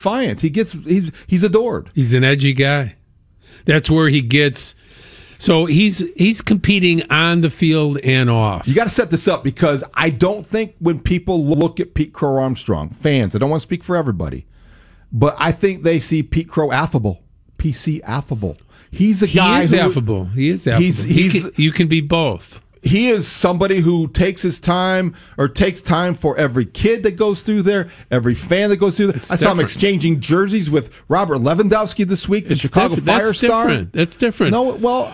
defiant. He's adored. He's an edgy guy. That's where he gets. So he's competing on the field and off. You got to set this up because I don't think when people look at Pete Crow Armstrong, fans, I don't want to speak for everybody, but I think they see Pete Crow affable. PC affable. He's a guy He is affable. You can be both. He is somebody who takes his time or takes time for every kid that goes through there, every fan that goes through there. I saw him exchanging jerseys with Robert Lewandowski this week, the Chicago Fire star. That's different. No, well,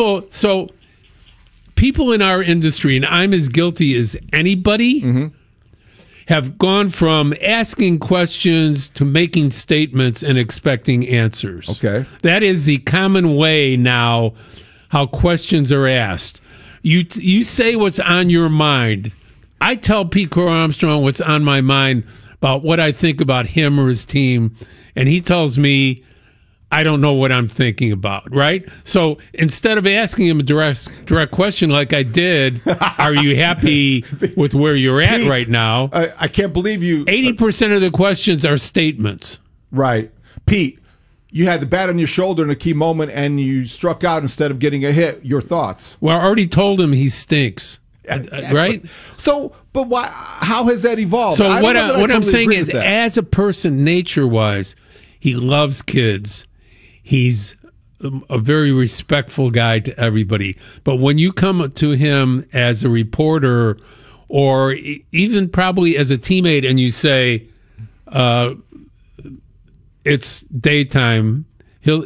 people in our industry, and I'm as guilty as anybody, have gone from asking questions to making statements and expecting answers. Okay. That is the common way now how questions are asked. You say what's on your mind. I tell Pete Crow Armstrong what's on my mind about what I think about him or his team, and he tells me I don't know what I'm thinking about, right? So instead of asking him a direct question like I did, are you happy with where you're at Pete, right now? I can't believe you. 80% of the questions are statements. Right. Pete, you had the bat on your shoulder in a key moment and you struck out instead of getting a hit. Your thoughts? Well, I already told him he stinks. Right? So, but why? How has that evolved? So what I'm saying is, as a person, nature-wise, he loves kids. He's a very respectful guy to everybody. But when you come to him as a reporter or even probably as a teammate and you say, it's daytime, he'll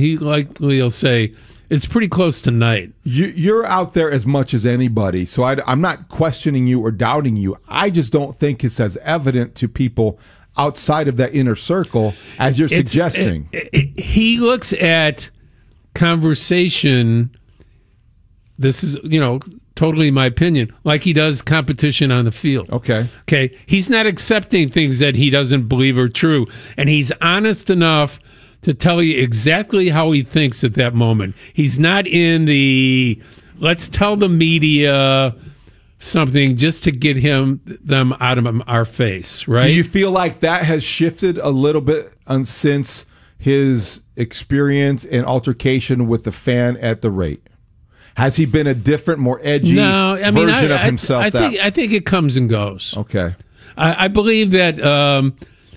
say, it's pretty close to night. You're out there as much as anybody, so I'm not questioning you or doubting you. I just don't think it's as evident to people outside of that inner circle as you're suggesting. He looks at conversation, this is, totally my opinion, like he does competition on the field. Okay. He's not accepting things that he doesn't believe are true, and he's honest enough to tell you exactly how he thinks at that moment. He's not in the let's tell the media something just to get them out of our face, right? Do you feel like that has shifted a little bit since his experience and altercation with the fan at the rate? Has he been a different, more edgy version of himself? I think it comes and goes. Okay. I believe that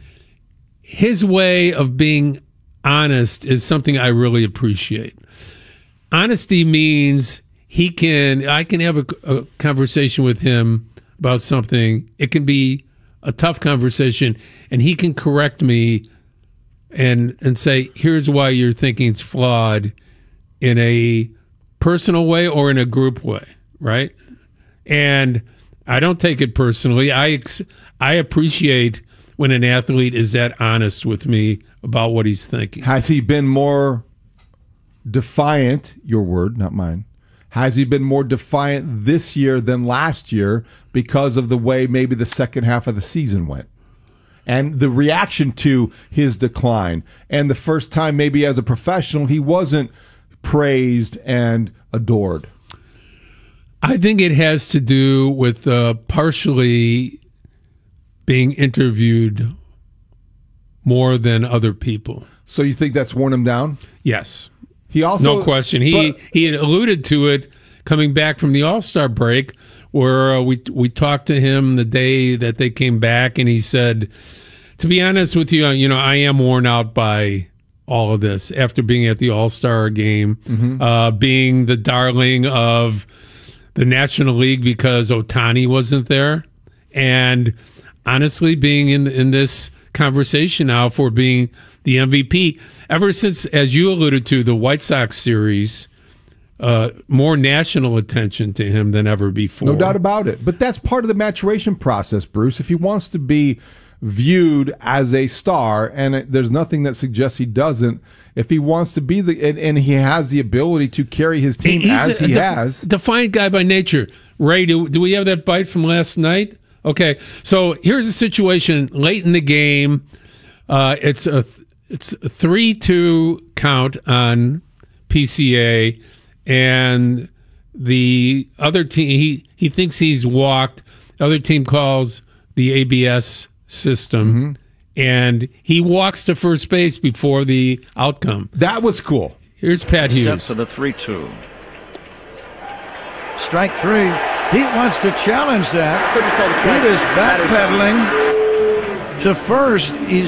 his way of being honest is something I really appreciate. Honesty means I can have a conversation with him about something. It can be a tough conversation, and he can correct me and say, here's why your thinking's flawed, in a personal way or in a group way, right? And I don't take it personally. I appreciate when an athlete is that honest with me about what he's thinking. Has he been more defiant, your word, not mine, has he been more defiant this year than last year because of the way maybe the second half of the season went? And the reaction to his decline, and the first time maybe as a professional he wasn't praised and adored? I think it has to do with partially being interviewed more than other people. So you think that's worn him down? Yes. He also, no question. He had alluded to it coming back from the All-Star break, where we talked to him the day that they came back, and he said, to be honest with you, I am worn out by all of this after being at the All-Star game, being the darling of the National League because Ohtani wasn't there, and honestly being in this conversation now for being the MVP. Ever since, as you alluded to, the White Sox series, more national attention to him than ever before. No doubt about it. But that's part of the maturation process, Bruce. If he wants to be viewed as a star, and there's nothing that suggests he doesn't, if he wants to be and he has the ability to carry his team he has. Defiant guy by nature. Ray, do we have that bite from last night? Okay, so here's a situation late in the game. It's a 3-2 count on PCA, and the other team, he thinks he's walked. The other team calls the ABS system, and he walks to first base before the outcome. That was cool. Here's Pat Hughes. Set for the 3-2. Strike three. Pete wants to challenge that. Pete is backpedaling to first.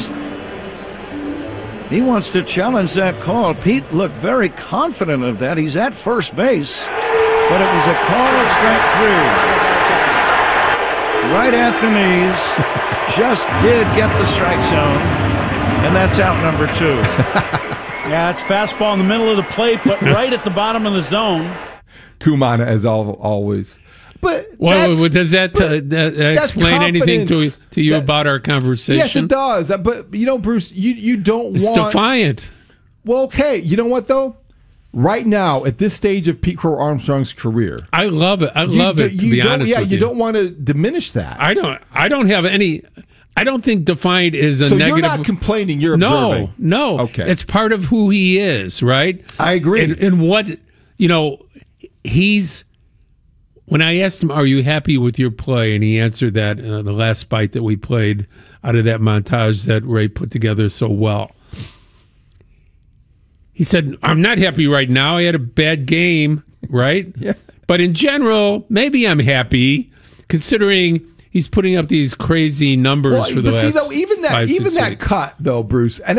He wants to challenge that call. Pete looked very confident of that. He's at first base, but it was a call, strike three. Right at the knees. Just did get the strike zone, and that's out number two. Yeah, it's fastball in the middle of the plate, but right at the bottom of the zone. Kumana, as always. But does that explain anything to you about our conversation? Yes, it does. But, Bruce, you don't it's want... It's defiant. Well, okay. You know what, though? Right now, at this stage of Pete Crow Armstrong's career... I love it. I love it, to be honest with you. You don't want to diminish that. I don't have any... I don't think defiant is a negative... So you're not complaining, you're observing. No. Okay. It's part of who he is, right? I agree. And what, he's... When I asked him, are you happy with your play? And he answered that the last bite that we played out of that montage that Ray put together so well. He said, I'm not happy right now. I had a bad game, right? Yeah. But in general, maybe I'm happy, considering he's putting up these crazy numbers for the last even that 5, 6 that weeks. cut, though, Bruce, and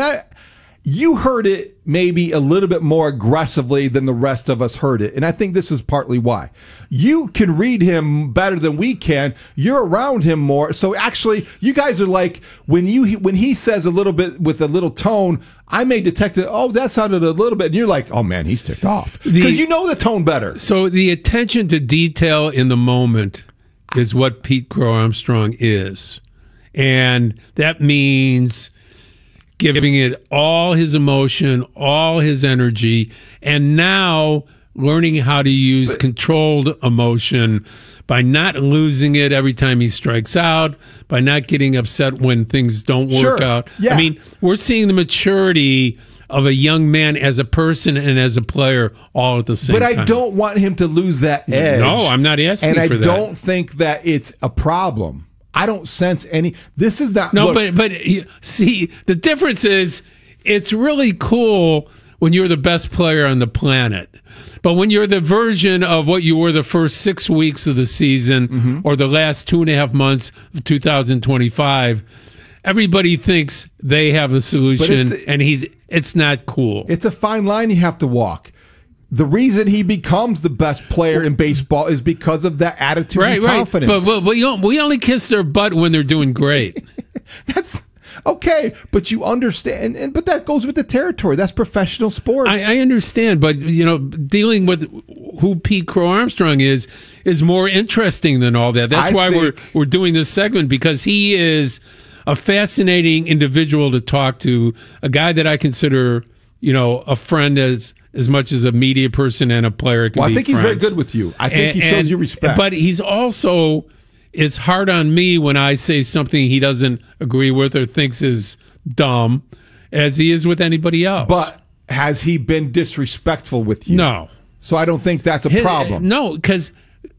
you heard it maybe a little bit more aggressively than the rest of us heard it. And I think this is partly why. You can read him better than we can. You're around him more. So actually, you guys are like, when he says a little bit with a little tone, I may detect it. Oh, that sounded a little bit. And you're like, oh, man, he's ticked off. Because you know the tone better. So the attention to detail in the moment is what Pete Crow Armstrong is. And that means giving it all his emotion, all his energy, and now learning how to use controlled emotion by not losing it every time he strikes out, by not getting upset when things don't work out. Yeah. I mean, we're seeing the maturity of a young man as a person and as a player all at the same time. But I don't want him to lose that edge. No, I'm not asking for that. And I don't think that it's a problem. I don't sense any. This is not. No, but see, the difference is it's really cool when you're the best player on the planet. But when you're the version of what you were the first 6 weeks of the season or the last 2.5 months of 2025, everybody thinks they have the solution, and it's not cool. It's a fine line you have to walk. The reason he becomes the best player in baseball is because of that attitude and confidence. But we only kiss their butt when they're doing great. That's okay, but you understand, but that goes with the territory. That's professional sports. I understand, but dealing with who Pete Crow Armstrong is more interesting than all that. That's why we're doing this segment, because he is a fascinating individual to talk to, a guy that I consider, a friend as much as a media person and a player can be. I think he's very good with you. I think he shows you respect. But he's also is hard on me when I say something he doesn't agree with or thinks is dumb, as he is with anybody else. But has he been disrespectful with you? No. So I don't think that's a problem. No, because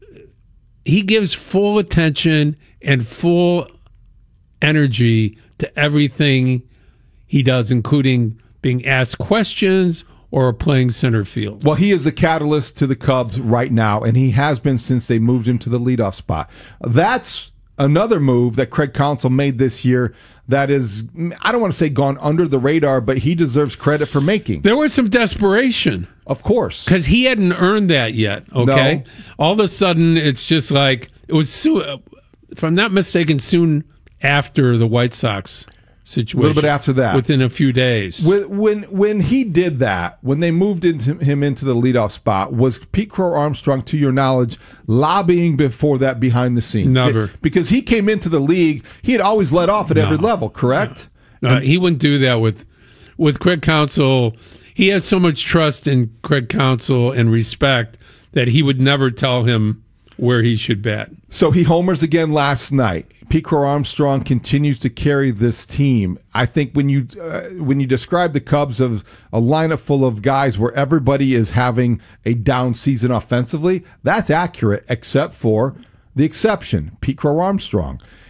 he gives full attention and full energy to everything he does, including being asked questions or playing center field. Well, he is the catalyst to the Cubs right now, and he has been since they moved him to the leadoff spot. That's another move that Craig Counsell made this year that is, I don't want to say gone under the radar, but he deserves credit for making. There was some desperation. Of course. Because he hadn't earned that yet, okay? No. All of a sudden, it's just like, it was, if I'm not mistaken, soon after the White Sox situation. A little bit after that. Within a few days. When he did that, when they moved him into the leadoff spot, was Pete Crow Armstrong, to your knowledge, lobbying before that behind the scenes? Never. Because he came into the league, he had always led off at every level, correct? No, he wouldn't do that with Craig Counsell. He has so much trust in Craig Counsell and respect that he would never tell him where he should bat. So he homers again last night. Pete Crow Armstrong continues to carry this team. I think when you describe the Cubs of a lineup full of guys where everybody is having a down season offensively, that's accurate, except for the exception, Pete Crow Armstrong.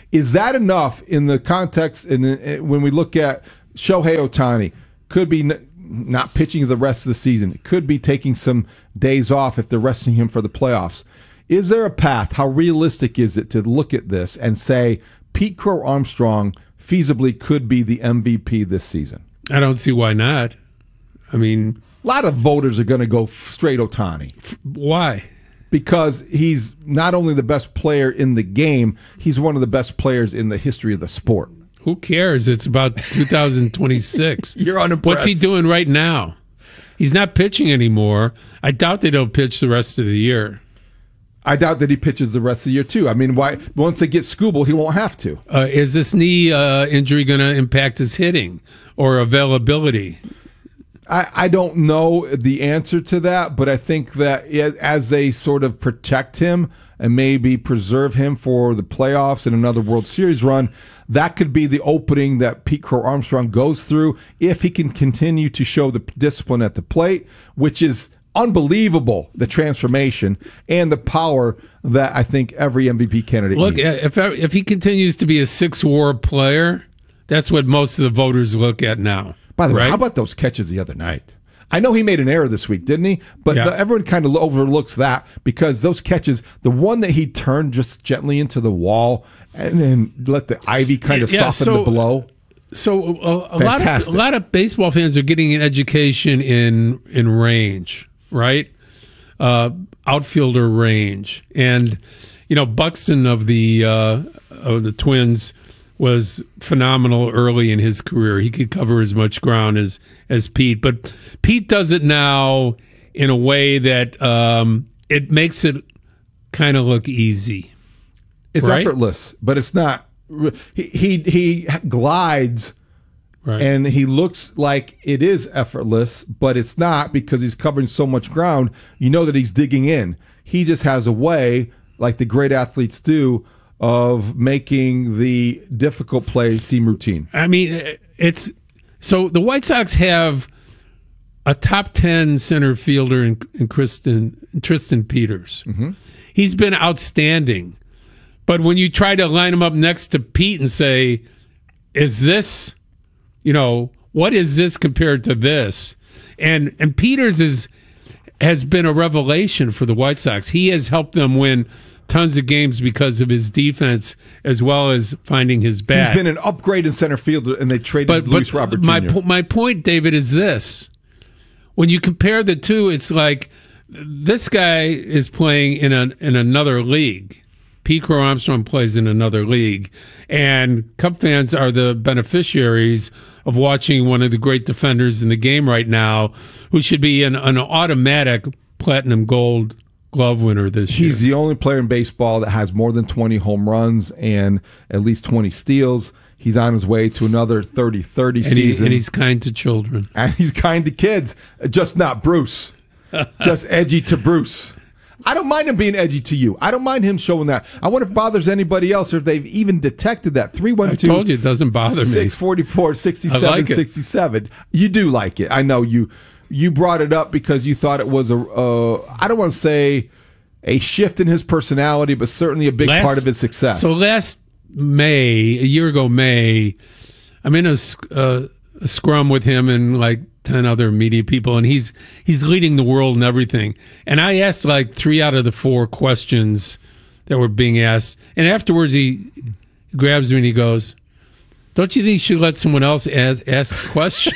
Is that enough in the context? And when we look at Shohei Ohtani, could be not pitching the rest of the season. It could be taking some days off if they're resting him for the playoffs. Is there a path? How realistic is it to look at this and say Pete Crow Armstrong feasibly could be the MVP this season? I don't see why not. I mean, a lot of voters are going to go straight Ohtani. Why? Because he's not only the best player in the game, he's one of the best players in the history of the sport. Who cares? It's about 2026. You're unimpressed. What's he doing right now? He's not pitching anymore. I doubt that he'll pitch the rest of the year. I doubt that he pitches the rest of the year, too. I mean, why? Once they get Skubal, he won't have to. Is this knee injury going to impact his hitting or availability? I don't know the answer to that, but I think that as they sort of protect him and maybe preserve him for the playoffs and another World Series run, that could be the opening that Pete Crow Armstrong goes through if he can continue to show the discipline at the plate, which is unbelievable, the transformation and the power that I think every MVP candidate needs. Look, if he continues to be a 6-WAR player, that's what most of the voters look at now. By the way, right? how about those catches the other night? I know he made an error this week, didn't he? But everyone kind of overlooks that because those catches, the one that he turned just gently into the wall and then let the ivy kind of soften the blow. So a lot of baseball fans are getting an education in range, right? Outfielder range, and Buxton of the Twins was phenomenal early in his career. He could cover as much ground as Pete, but Pete does it now in a way that it makes it kind of look easy. It's right? effortless, but it's not. He glides, right, and he looks like it is effortless, but it's not because he's covering so much ground. You know that he's digging in. He just has a way, like the great athletes do, of making the difficult play seem routine. I mean, so the White Sox have a top 10 center fielder in Tristan Peters. Mm-hmm. He's been outstanding. But when you try to line him up next to Pete and say, is this, what is this compared to this? And Peters has been a revelation for the White Sox. He has helped them win tons of games because of his defense as well as finding his bat. He's been an upgrade in center field, and they traded Luis Robert Jr. My point, David, is this. When you compare the two, it's like this guy is playing in another league. Pete Crow Armstrong plays in another league. And Cub fans are the beneficiaries of watching one of the great defenders in the game right now, who should be an automatic platinum gold glove winner this year. He's the only player in baseball that has more than 20 home runs and at least 20 steals. He's on his way to another 30-30 season. And he's kind to children. And he's kind to kids, just not Bruce. Just edgy to Bruce. I don't mind him being edgy to you. I don't mind him showing that. I wonder if it bothers anybody else or if they've even detected that. 312. I told you it doesn't bother me. 644 67 67. You do like it. I know you brought it up because you thought it was I don't want to say a shift in his personality, but certainly a big part of his success. So last May, a year ago May, I'm in a scrum with him and like 10 other media people, and he's leading the world and everything. And I asked like 3 out of the 4 questions that were being asked. And afterwards he grabs me and he goes, "Don't you think you should let someone else ask a question?"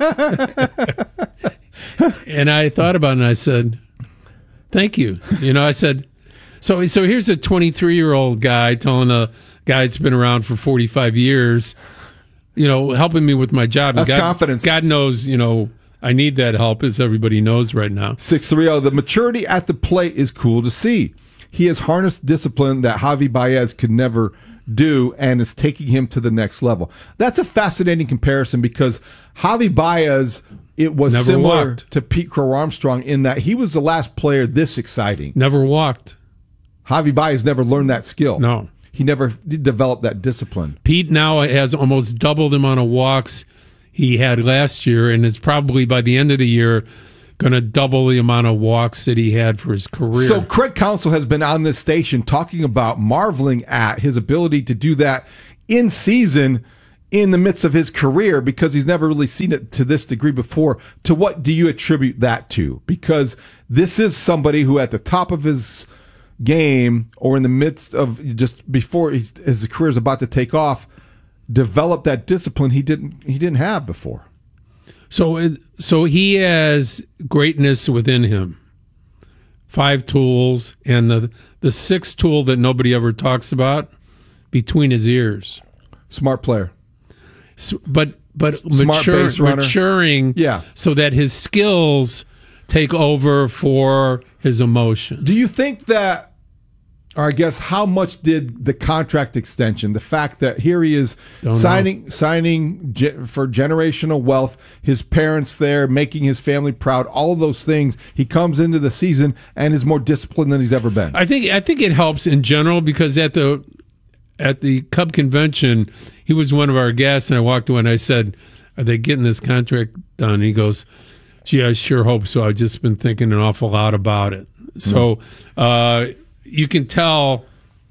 And I thought about it and I said, "Thank you." I said, so here's a 23-year-old guy telling a guy that's been around for 45 years, helping me with my job. That's confidence. God knows, I need that help, as everybody knows right now. 630, the maturity at the plate is cool to see. He has harnessed discipline that Javi Baez could never do and is taking him to the next level. That's a fascinating comparison because Javi Baez, it was never similar walked to Pete Crow Armstrong in that he was the last player this exciting. Never walked. Javi Baez never learned that skill. No. He never developed that discipline. Pete now has almost double the amount of walks he had last year, and it's probably by the end of the year going to double the amount of walks that he had for his career. So Craig Counsell has been on this station talking about marveling at his ability to do that in season in the midst of his career because he's never really seen it to this degree before. To what do you attribute that to? Because this is somebody who at the top of his game or in the midst of just before his career is about to take off, developed that discipline he didn't have before. So he has greatness within him. 5 tools, and the 6th tool that nobody ever talks about, between his ears. Smart player. But Smart base runner. Maturing, yeah, so that his skills take over for his emotion. Do you think that, or I guess how much did the contract extension, the fact that here he is signing for generational wealth, his parents there, making his family proud, all of those things, he comes into the season and is more disciplined than he's ever been? I think it helps in general because at the Cub convention, he was one of our guests, and I walked away and I said, "Are they getting this contract done?" And he goes, "Gee, I sure hope so. I've just been thinking an awful lot about it." So you can tell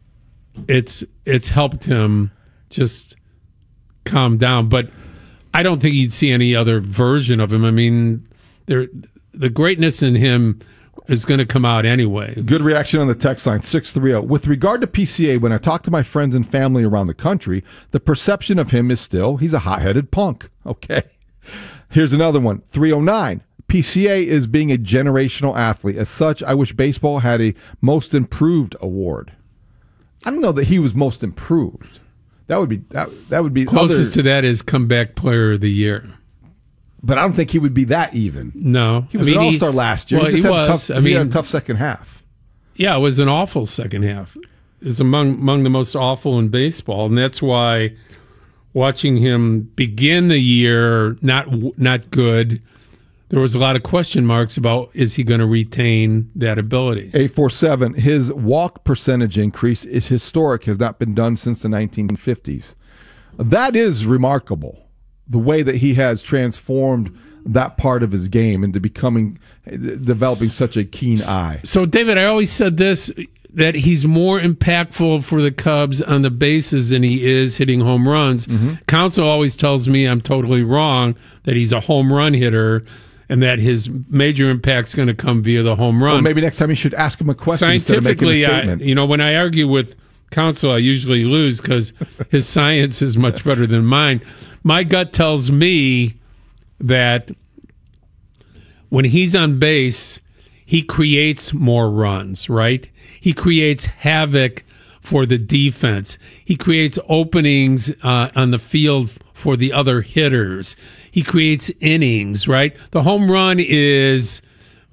it's helped him just calm down. But I don't think you'd see any other version of him. I mean, the greatness in him is going to come out anyway. Good reaction on the text line, 630. With regard to PCA, when I talk to my friends and family around the country, the perception of him is still he's a hot-headed punk. Okay. Here's another one, 309. PCA is being a generational athlete. As such, I wish baseball had a most improved award. I don't know that he was most improved. That would be closest to that is comeback player of the year. But I don't think he would be that even. No. He was an all-star last year. Well, he had a tough second half. Yeah, it was an awful second half. It's among the most awful in baseball, and that's why watching him begin the year not good, there was a lot of question marks about is he going to retain that ability. 847, his walk percentage increase is historic, has not been done since the 1950s. That is remarkable, the way that he has transformed that part of his game into developing such a keen eye. So, David, I always said this, that he's more impactful for the Cubs on the bases than he is hitting home runs. Mm-hmm. Counsell always tells me I'm totally wrong, that he's a home run hitter, and that his major impact's going to come via the home run. Well, maybe next time you should ask him a question instead of making a statement. When I argue with Counsell, I usually lose because his science is much better than mine. My gut tells me that when he's on base, he creates more runs, right? He creates havoc for the defense. He creates openings on the field for the other hitters. He creates innings, right? The home run it's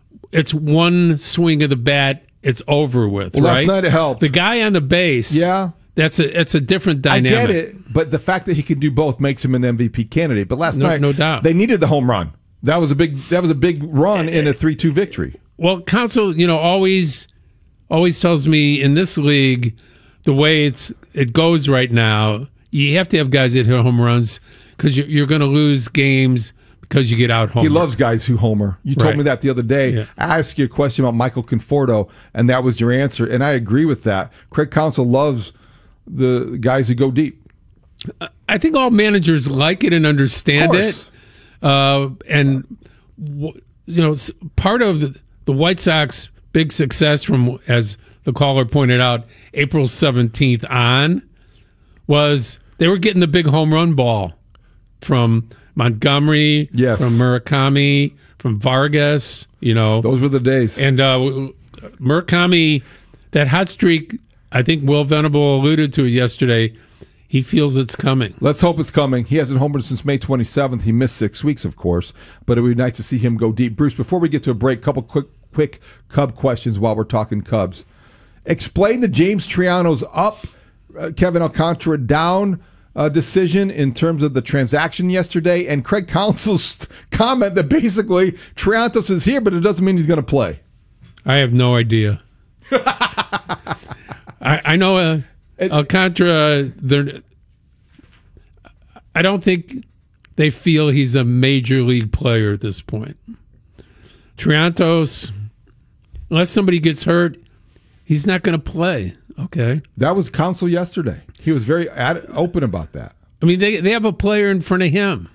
one swing of the bat, it's over with, well, right? Last night it helped. The guy on the base, yeah, it's a different dynamic. I get it, but the fact that he can do both makes him an MVP candidate. But last night, no doubt, they needed the home run. That was a big run in a 3-2 victory. Well, Counsell, always tells me in this league, the way it goes right now, you have to have guys that hit home runs because you're going to lose games because you get out homer. He loves guys who homer. You told me that the other day. Yeah. I asked you a question about Michael Conforto, and that was your answer, and I agree with that. Craig Counsell loves the guys who go deep. I think all managers like it and understand it. And part of the White Sox big success from, as the caller pointed out, April 17th on, was they were getting the big home run ball from Montgomery, yes, from Murakami, from Vargas, Those were the days. And Murakami, that hot streak, I think Will Venable alluded to it yesterday, he feels it's coming. Let's hope it's coming. He hasn't homered since May 27th. He missed 6 weeks, of course, but it would be nice to see him go deep. Bruce, before we get to a break, couple quick Cub questions while we're talking Cubs. Explain the James Triano's up, Kevin Alcantara down decision in terms of the transaction yesterday, and Craig Counsell's comment that basically Triantos is here, but it doesn't mean he's going to play. I have no idea. I know Alcantara, I don't think they feel he's a major league player at this point. Triantos, unless somebody gets hurt, he's not going to play. Okay. That was counsel yesterday. He was very open about that. I mean, they have a player in front of him.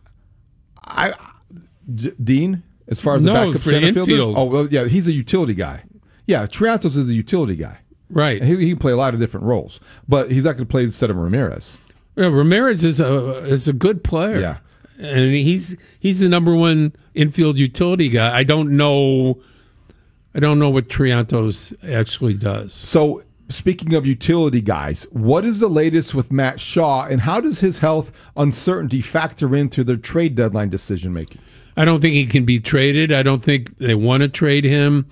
Dean, as far as the backup for center infield. fielder? Oh, well, yeah, he's a utility guy. Yeah, Triantos is a utility guy. Right. And he can play a lot of different roles, but he's not going to play instead of Ramirez. Yeah, Ramirez is a good player. Yeah. And he's the number one infield utility guy. I don't know what Triantos actually does. So, speaking of utility guys, what is the latest with Matt Shaw, and how does his health uncertainty factor into their trade deadline decision making? I don't think he can be traded. I don't think they want to trade him.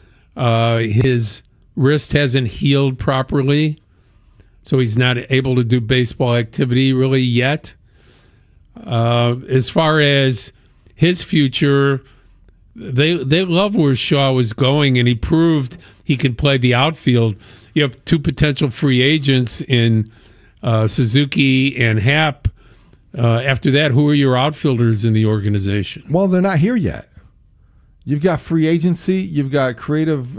His wrist hasn't healed properly, so he's not able to do baseball activity really yet. As far as his future, they love where Shaw was going, and he proved he can play the outfield. You have two potential free agents in Suzuki and Happ. After that, who are your outfielders in the organization? Well, they're not here yet. You've got free agency. You've got creative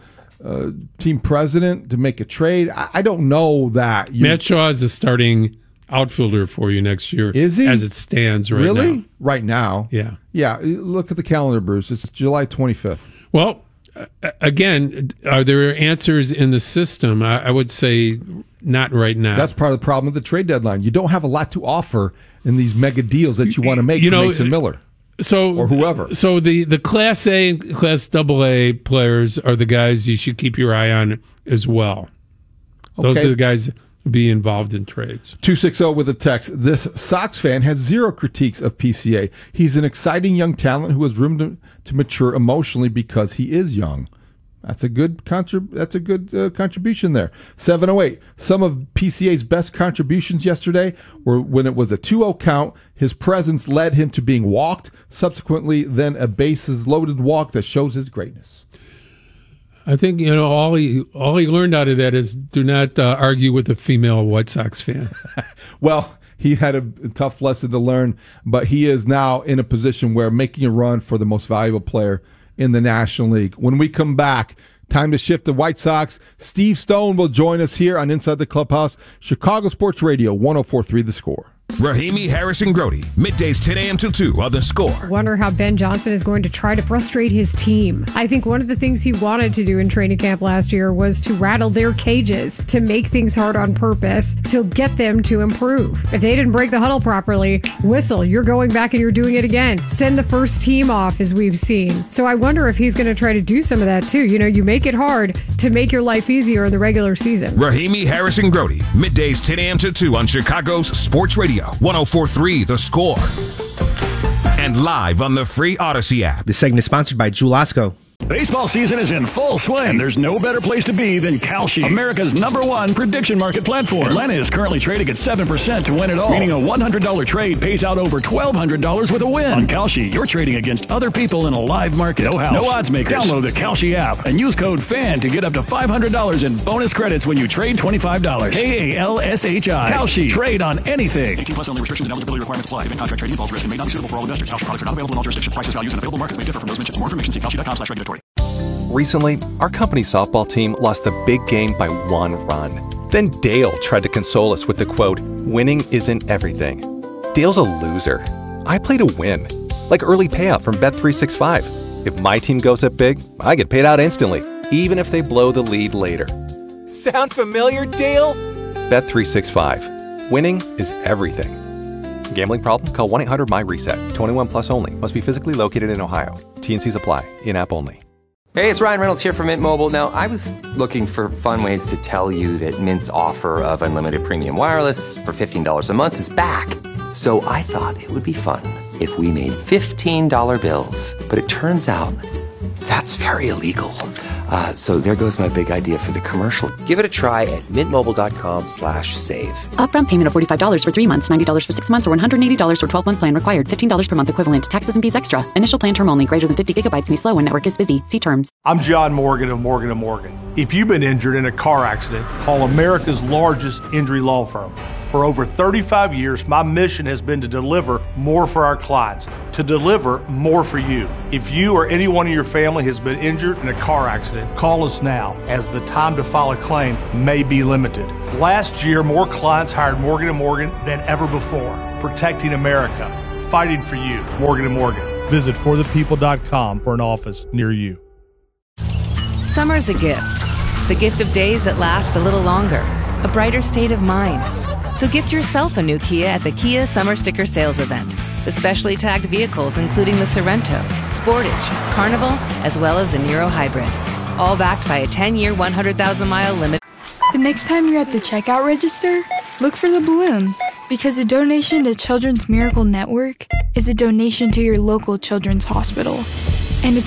team president to make a trade. I don't know that. Matt Shaw is a starting outfielder for you next year. Is he? As it stands right now. Really? Right now? Yeah. Yeah. Look at the calendar, Bruce. It's July 25th. Well, again, are there answers in the system? I would say not right now. That's part of the problem with the trade deadline. You don't have a lot to offer in these mega deals that you want to make for Mason Miller. So, or whoever. So the Class A and Class AA players are the guys you should keep your eye on as well. Okay. Those are the guys that will be involved in trades. 260 with a text. This Sox fan has zero critiques of PCA. He's an exciting young talent who has room to mature emotionally because he is young. That's a good contribution there. 708. Some of PCA's best contributions yesterday were when it was a 2-0 count. His presence led him to being walked. Subsequently, then a bases loaded walk that shows his greatness. I think all he learned out of that is do not argue with a female White Sox fan. Well, he had a tough lesson to learn, but he is now in a position where making a run for the most valuable player in the National League. When we come back, time to shift to White Sox. Steve Stone will join us here on Inside the Clubhouse, Chicago Sports Radio 104.3 The Score. Rahimi, Harrison, Grody, middays 10 a.m. till 2 on The Score. Wonder how Ben Johnson is going to try to frustrate his team. I think one of the things he wanted to do in training camp last year was to rattle their cages, to make things hard on purpose, to get them to improve. If they didn't break the huddle properly, whistle, you're going back and you're doing it again. Send the first team off, as we've seen. So I wonder if he's going to try to do some of that too. You make it hard to make your life easier in the regular season. Rahimi, Harrison, Grody, middays 10 a.m. till 2 on Chicago's Sports Radio 104.3 The Score. And live on the free Odyssey app. This segment is sponsored by Julasco. Baseball season is in full swing, and there's no better place to be than Kalshi, America's #1 prediction market platform. Atlanta is currently trading at 7% to win it all, meaning a $100 trade pays out over $1,200 with a win. On Kalshi, you're trading against other people in a live market. No house, no odds makers. Download the Kalshi app and use code FAN to get up to $500 in bonus credits when you trade $25. KALSHI. Kalshi. Trade on anything. 18 plus only. Restrictions and eligibility requirements apply. Even contract trading involves risk and may not be suitable for all investors. Kalshi products are not available in all jurisdictions. Prices, values, and available markets may differ from those mentioned. For more information, see kalshi.com/regulatory. Recently, our company's softball team lost a big game by 1 run. Then Dale tried to console us with the quote, "Winning isn't everything." Dale's a loser. I play to win. Like early payout from Bet365. If my team goes up big, I get paid out instantly, even if they blow the lead later. Sound familiar, Dale? Bet365. Winning is everything. Gambling problem? Call 1-800-MY-RESET. 21 plus only. Must be physically located in Ohio. T&Cs apply. In-app only. Hey, it's Ryan Reynolds here from Mint Mobile. Now, I was looking for fun ways to tell you that Mint's offer of unlimited premium wireless for $15 a month is back. So I thought it would be fun if we made $15 bills. But it turns out that's very illegal. So there goes my big idea for the commercial. Give it a try at mintmobile.com/save. Upfront payment of $45 for 3 months, $90 for 6 months, or $180 for 12-month plan required. $15 per month equivalent. Taxes and fees extra. Initial plan term only. Greater than 50 gigabytes may slow when network is busy. See terms. I'm John Morgan of Morgan & Morgan. If you've been injured in a car accident, call America's largest injury law firm. For over 35 years, my mission has been to deliver more for our clients. to deliver more for you. If you or anyone in your family has been injured in a car accident, call us now, as the time to file a claim may be limited. Last year, more clients hired Morgan & Morgan than ever before. Protecting America. Fighting for you. Morgan & Morgan. Visit forthepeople.com for an office near you. Summer's a gift. The gift of days that last a little longer. A brighter state of mind. So gift yourself a new Kia at the Kia Summer Sticker Sales Event. The specially tagged vehicles including the Sorento, Sportage, Carnival, as well as the Niro Hybrid. All backed by a 10-year, 100,000-mile limit. The next time you're at the checkout register, look for the balloon. Because a donation to Children's Miracle Network is a donation to your local children's hospital. And it's